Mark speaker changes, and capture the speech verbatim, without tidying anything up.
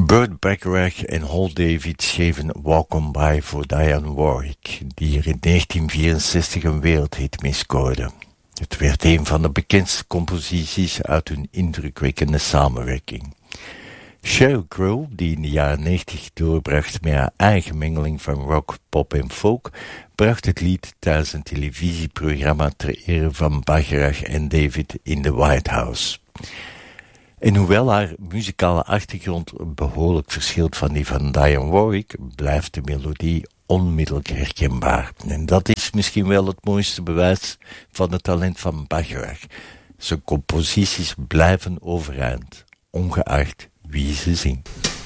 Speaker 1: Burt Bacharach en Hal David schreven Walk On By voor Dionne Warwick, die er in negentien vierenzestig een wereldhit mee scoorde. Het werd een van de bekendste composities uit hun indrukwekkende samenwerking. Sheryl Crow, die in de jaren negentig doorbracht met haar eigen mengeling van rock, pop en folk, bracht het lied tijdens een televisieprogramma ter ere van Bacharach en David in the White House. En hoewel haar muzikale achtergrond behoorlijk verschilt van die van Dionne Warwick, blijft de melodie onmiddellijk herkenbaar. En dat is misschien wel het mooiste bewijs van het talent van Bacharach. Zijn composities blijven overeind, ongeacht wie ze zingt.